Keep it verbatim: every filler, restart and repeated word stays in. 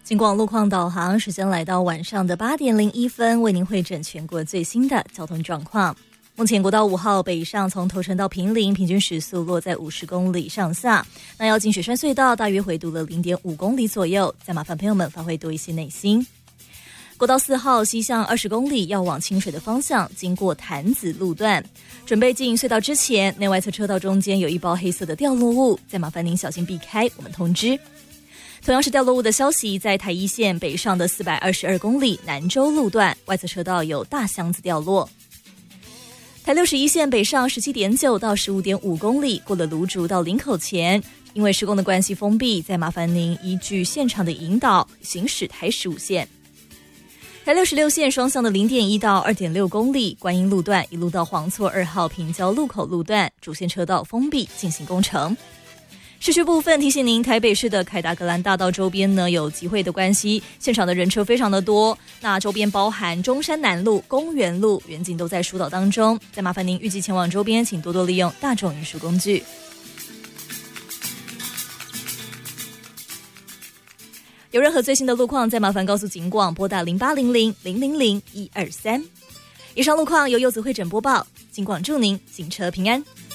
警广路况导航，时间来到晚上的八点零一分，为您汇整全国最新的交通状况。目前国道五号北上从头城到坪林，平均时速落在五十公里上下。那要进雪山隧道，大约回堵了零点五公里左右，再麻烦朋友们发挥多一些耐心。国道四号西向二十公里，要往清水的方向，经过潭子路段，准备进隧道之前，内外侧车道中间有一包黑色的掉落物，再麻烦您小心避开，我们通知。同样是掉落物的消息，在台一线北上的四百二十二公里南州路段，外侧车道有大箱子掉落。台六十一线北上十七点九到十五点五公里，过了芦竹到林口前，因为施工的关系封闭，再麻烦您依据现场的引导行驶台十五线。台六十六线双向的零点一到二点六公里，观音路段一路到黄厝二号平交路口路段，主线车道封闭进行工程。市区部分提醒您，台北市的凯达格兰大道周边呢有集会的关系，现场的人车非常的多。那周边包含中山南路、公园路、远景都在疏导当中。再麻烦您预计前往周边，请多多利用大众运输工具。有任何最新的路况，再麻烦告诉警广，拨打零八零零零零零一二三。以上路况由柚子会诊播报，警广祝您行车平安。